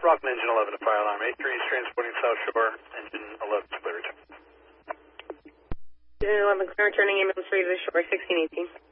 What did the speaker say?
Rockland Engine 11 to fire alarm. 83 is transporting South Shore. Engine 11 is cleared. Engine 11 clear, turning ambulance 3 to the shore, 1618.